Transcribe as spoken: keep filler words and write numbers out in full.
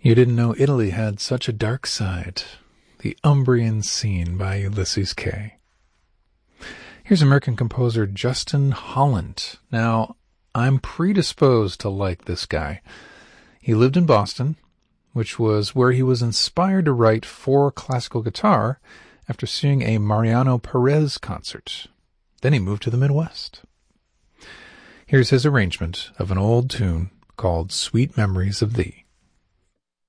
You didn't know Italy had such a dark side. The Umbrian Scene by Ulysses Kay. Here's American composer Justin Holland. Now, I'm predisposed to like this guy. He lived in Boston, which was where he was inspired to write for classical guitar after seeing a Mariano Perez concert. Then he moved to the Midwest. Here's his arrangement of an old tune called Sweet Memories of Thee.